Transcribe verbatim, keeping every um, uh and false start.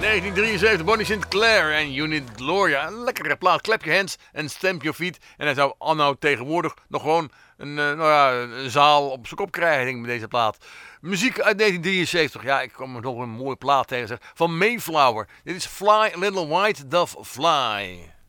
negentien drieënzeventig, Bonnie Sinclair en Unit Gloria. Een lekkere plaat. Clap your hands en stamp your feet. En hij zou anno tegenwoordig nog gewoon een, uh, nou ja, een zaal op zijn kop krijgen, denk ik, met deze plaat. Muziek uit negentien drieënzeventig. Ja, ik kom er nog een mooie plaat tegen, zeg. Van Mayflower. Dit is Fly, Little White Dove Fly.